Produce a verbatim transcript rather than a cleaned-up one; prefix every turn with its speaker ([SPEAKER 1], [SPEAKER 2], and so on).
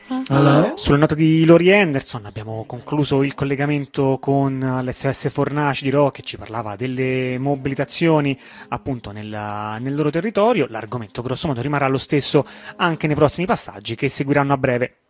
[SPEAKER 1] Allora?
[SPEAKER 2] Sulla nota di Laurie Anderson abbiamo concluso il collegamento con l'S O S Fornaci di Rho che ci parlava delle mobilitazioni appunto nella- nel loro territorio. L'argomento grosso modo rimarrà lo stesso anche nei prossimi passaggi che seguiranno a breve.